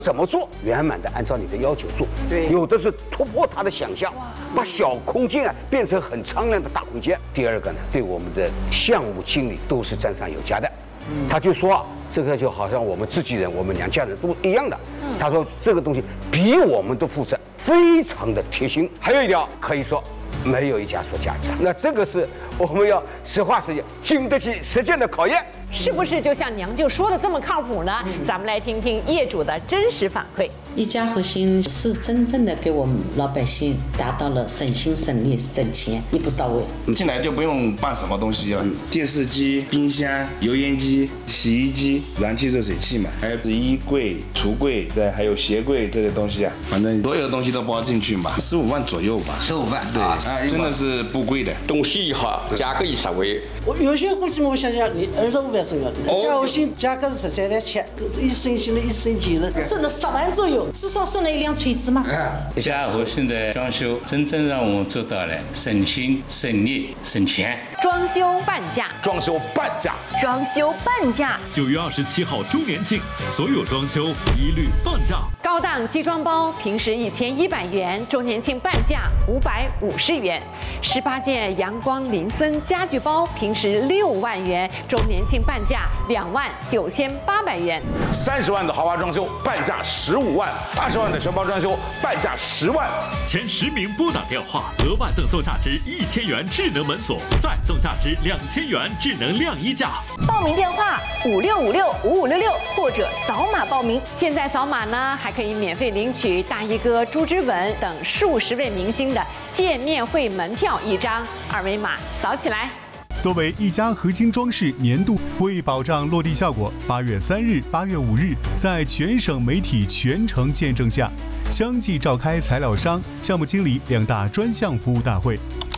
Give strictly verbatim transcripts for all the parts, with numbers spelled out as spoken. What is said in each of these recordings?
怎么做圆满的按照你的要求做， 对， 有的是突破他的想象，把小空间啊变成很敞亮的大空间。第二个呢，对我们的项目经理都是赞赏有加的。嗯，他就说啊，这个就好像我们自己人，我们娘家人都一样的。嗯，他说这个东西比我们都负责，非常的贴心。还有一点可以说，没有一家说假价。那这个是我们要实话实讲，经得起实践的考验。 是不是就像娘舅说的这么靠谱呢？嗯、咱们来听听业主的真实反馈。 一家核心是真正的给我们老百姓达到了省心省力省钱，一步到位。 进来就不用办什么东西了，电视机、冰箱、油烟机、洗衣机、燃气热水器嘛，还有衣柜、橱柜，对，还有鞋柜这些东西啊，反正所有的东西都包进去嘛，十五万左右吧。 十五万， 对， 啊、 真的是不贵的。 东西也好，价格也稍微。 我有些估计我想想，你二十五万左右的，家核心价格是十三万七，一升新的，一升级的，省了十万左右，至少省了一辆锤子嘛。 家核心的装修真正让我们做到了省心、省力、省钱。 装修半价， 装修半价， 装修半价。 九月二十七号周年庆，所有装修一律半价。 高档集装包平时一千一百元，周年庆半价五百五十元。十八件阳光林森家具包平时六万元，周年庆半价两万九千八百元。 三十万的豪华装修半价十五万，二十万的全包装修半价十万。 前十名拨打电话，额外赠送价值一千元智能门锁，再送价值两千元智能晾衣架。 报名电话五六五六五五六六，或者扫码报名。 现在扫码呢，还可以免费领取大衣哥朱之文等数十位明星的见面会门票一张，二维码扫起来。 作为一家核心装饰年度，为保障落地效果，八月三日、八月五日，在全省媒体全程见证下，相继召开材料商、项目经理两大专项服务大会。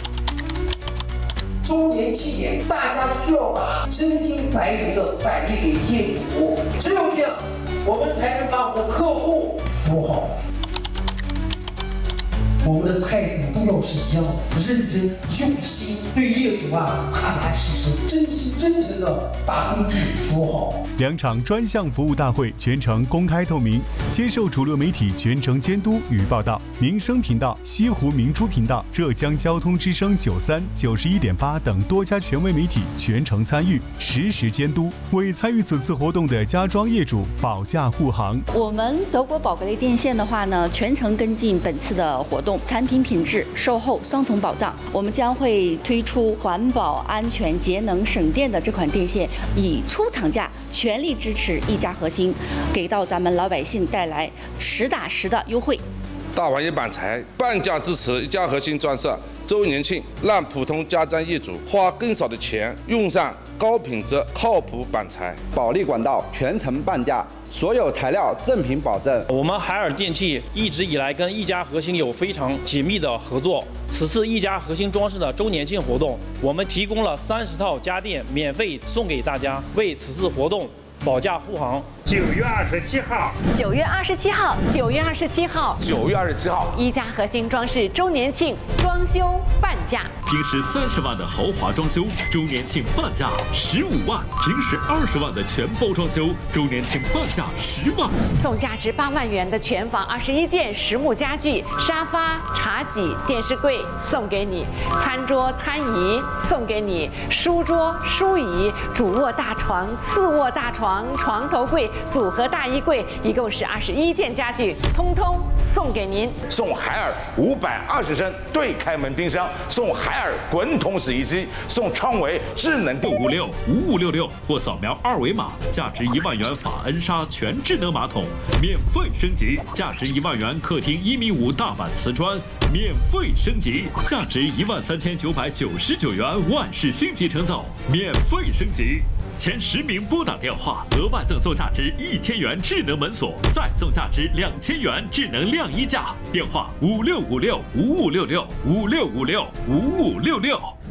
周年庆典，大家需要把真金白银的返利给业主，只有这样，我们才能把我们的客户服务好。我们的态度都要是一样的，认真用心，对业主啊踏踏实实、真心真诚的把工地服务好。 两场专项服务大会全程公开透明，接受主流媒体全程监督与报道。民生频道、西湖明珠频道、浙江交通之声九三、九十一点八等多家权威媒体全程参与，实时监督，为参与此次活动的家装业主保驾护航。 我们德国宝格丽电线的话呢，全程跟进本次的活动。产品品质、售后双重保障，我们将会推出环保、安全、节能、省电的这款电线，以出厂价全力支持一家核心，给到咱们老百姓带来实打实的优惠。 大玩意板材半价支持一家核心装饰周年庆，让普通家装业主花更少的钱，用上高品质、靠谱板材。 保利管道全程半价。所有材料正品保证。 我们海尔电器一直以来跟一家核心有非常紧密的合作。此次一家核心装饰的周年庆活动，我们提供了三十套家电免费送给大家，为此次活动保驾护航。 九月二十七号， 九月二十七号， 九月二十七号， 九月二十七号， 一家核心装饰周年庆装修半价。 平时三十万的豪华装修，周年庆半价十五万；平时二十万的全包装修，周年庆半价十万。 送价值八万元的全房二十一件实木家具、沙发、茶几、电视柜送给你，餐桌、餐椅送给你，书桌、书椅、主卧大床、次卧大床、床头柜。组合大衣柜一共是二十一件家具，通通送给您。 送海尔五百二十升对开门冰箱，送海尔滚筒洗衣机，送创维智能六五六五五六六或扫描二维码，价值一万元法恩莎全智能马桶免费升级，价值一万元客厅一米五大板瓷砖免费升级，价值一万三千九百九十九元万事星级成走免费升级。前十名拨打电话，额外赠送价值一千元智能门锁，再送价值两千元智能晾衣架。电话五六五六五五六六五六五六五五六六。